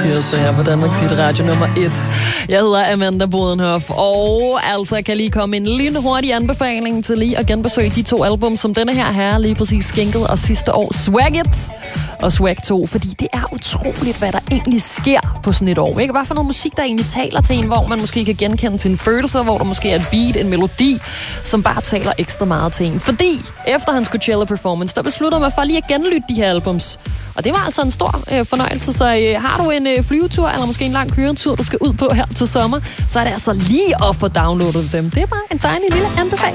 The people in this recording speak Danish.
tirsdag her på Danmarks Hit Radio nummer 1. Jeg hedder Amanda Bodenhoff, og altså kan lige komme en lille hurtig anbefaling til lige at genbesøge de 2 album, som denne her herre lige præcis skænkede os sidste år. Swag It og Swag 2, fordi det er utroligt, hvad der egentlig sker på sådan et år. Ikke? Hvad for noget musik, der egentlig taler til en, hvor man måske kan genkende sine følelser, hvor der måske er et beat, en melodi, som bare taler ekstra meget til en. Fordi efter hans Coachella-performance, der besluttede man for lige at genlytte de her albums. Og det var altså en stor fornøjelse, så har du en flyvetur, eller måske en lang køretur, du skal ud på her til sommer, så er det altså lige at få downloadet dem. Det er bare en dejlig lille anbefaling.